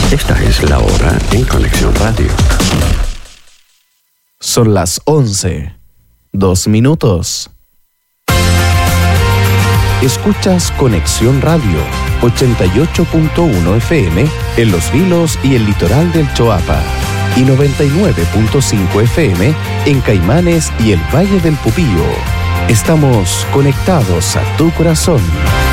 Esta es la hora en Conexión Radio. Son las 11, 2 minutos. Escuchas Conexión Radio, 88.1 FM en Los Vilos y el litoral del Choapa, y 99.5 FM en Caimanes y el Valle del Pupío. Estamos conectados a tu corazón.